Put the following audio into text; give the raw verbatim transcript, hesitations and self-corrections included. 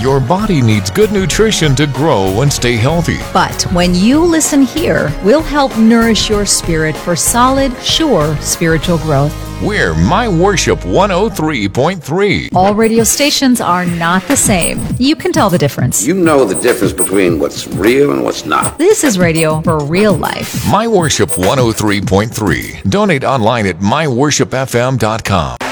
Your body needs good nutrition to grow and stay healthy. But when you listen here, we'll help nourish your spirit for solid, sure spiritual growth. We're My Worship one oh three point three. All radio stations are not the same. You can tell the difference. You know the difference between what's real and what's not. This is radio for real life. My Worship one oh three point three. Donate online at my worship f m dot com.